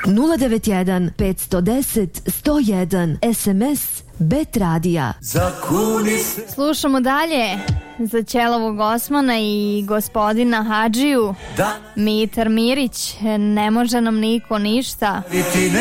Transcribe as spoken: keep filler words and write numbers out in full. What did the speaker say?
nula devet jedan pet jedan nula jedan sto jedan es em es Bet Radija. Slušamo dalje za Ćelovog Osmana i gospodina Hadžiju. Mitar Mirić, ne može nam niko ništa.